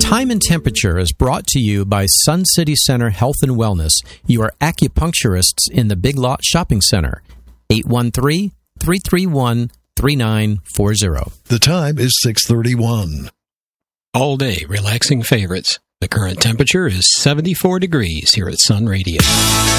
Time and Temperature is brought to you by Sun City Center Health and Wellness, your acupuncturists in the Big Lot Shopping Center. 813-331-3940. The time is 6:31. All day relaxing favorites. The current temperature is 74 degrees here at Sun Radio.